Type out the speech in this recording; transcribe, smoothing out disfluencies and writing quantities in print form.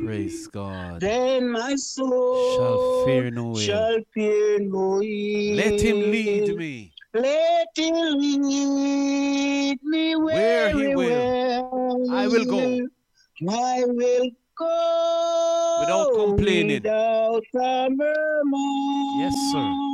Praise God. Then my Shall fear soul no ill. shall fear no ill. Let him lead me Let him lead me where he very will. well. I will go I will go without complaining. without a murmur. Yes, sir.